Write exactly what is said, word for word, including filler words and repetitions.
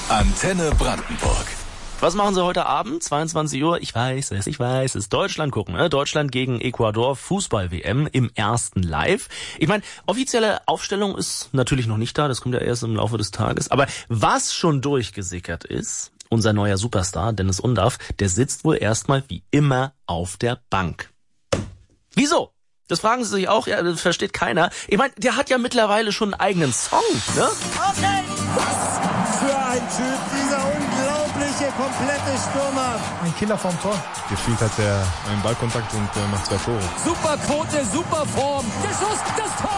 Antenne Brandenburg. Was machen Sie heute Abend? zweiundzwanzig Uhr. Ich weiß es, ich weiß es. Deutschland gucken, ne? Deutschland gegen Ecuador, Fußball-W M im ersten Live. Ich meine, offizielle Aufstellung ist natürlich noch nicht da, das kommt ja erst im Laufe des Tages. Aber was schon durchgesickert ist, unser neuer Superstar, Dennis Undaff, der sitzt wohl erstmal wie immer auf der Bank. Wieso? Das fragen Sie sich auch, ja, das versteht keiner. Ich meine, der hat ja mittlerweile schon einen eigenen Song, ne? Okay, was für ein Typ, dieser unglaubliche, komplette Stürmer. Ein Killer vom Tor. Gefühlt hat er einen Ballkontakt und äh, macht zwei Tore. Super Quote, super Form. Der Schuss, das Tor!